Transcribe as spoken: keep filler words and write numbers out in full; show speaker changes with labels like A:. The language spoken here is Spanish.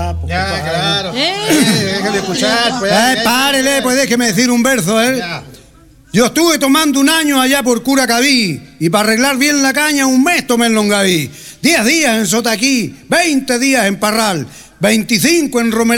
A: escuchar. Pues,
B: ya,
A: compadre.
B: claro.
C: ¿Eh?
B: Eh, déjale escuchar. Pues,
A: Eh, párele, pues déjeme decir un verso, ¿eh?
B: Ya.
A: Yo estuve tomando un año allá por Curacaví y para arreglar bien la caña un mes tomé en Longaví. Diez días en Sotaquí, veinte días en Parral, veinticinco en Romeral.